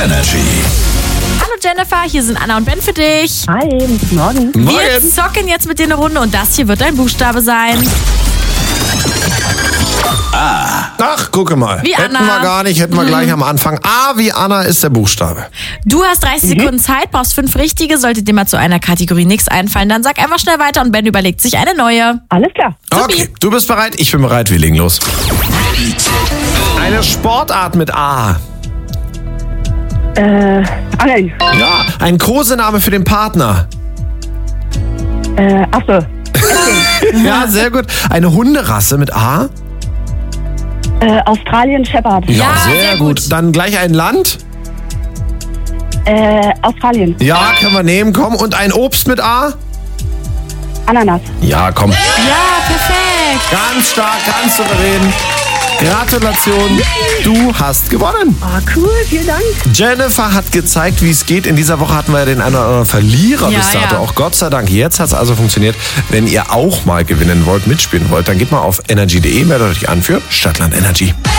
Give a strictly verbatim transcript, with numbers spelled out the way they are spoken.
Energy. Hallo Jennifer, hier sind Anna und Ben für dich. Hi, guten Morgen. Wir Morgen. zocken jetzt mit dir eine Runde und das hier wird dein Buchstabe sein. Ach, gucke mal. Wie hätten Anna. wir gar nicht, hätten wir gleich am Anfang. A wie Anna ist der Buchstabe. Du hast dreißig Sekunden Zeit, brauchst fünf richtige. Sollte dir mal zu einer Kategorie nichts einfallen, dann sag einfach schnell weiter und Ben überlegt sich eine neue. Alles klar. Okay, du bist bereit? Ich bin bereit, wir legen los. Eine Sportart mit A. Äh, Angeln. Ja, ein Kosename für den Partner. Äh, achso. Ja, sehr gut. Eine Hunderasse mit A. Äh, Australien Shepherd. Ja, sehr gut. Dann gleich ein Land. Äh, Australien. Ja, können wir nehmen, komm. Und ein Obst mit A. Ananas. Ja, komm. Ja, perfekt. Ganz stark, ganz souverän. Gratulation, du hast gewonnen. Ah, cool, vielen Dank. Jennifer hat gezeigt, wie es geht. In dieser Woche hatten wir ja den einen oder anderen Verlierer Ja, bis dato. ja. Auch Gott sei Dank. Jetzt hat es also funktioniert. Wenn ihr auch mal gewinnen wollt, mitspielen wollt, dann geht mal auf energy punkt de, meldet euch an für Stadtland Energy.